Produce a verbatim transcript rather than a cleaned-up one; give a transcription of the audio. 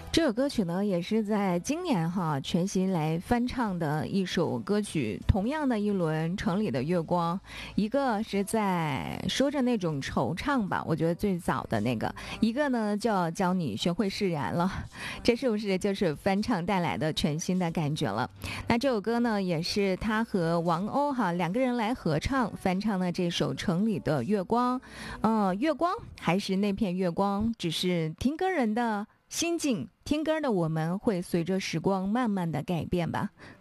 这首歌曲呢，也是在今年哈全新来翻唱的一首歌曲。同样的一轮城里的月光，一个是在说着那种惆怅吧，我觉得最早的那个，一个呢叫教你学会释然了，这是不是就是翻唱带来的全新的感觉了？那这首歌呢，也是他和王鸥哈两个人来合唱翻唱的这首城里的月光。呃，月光还是那片月光，只是听歌人的心境，听歌的我们会随着时光慢慢的改变吧。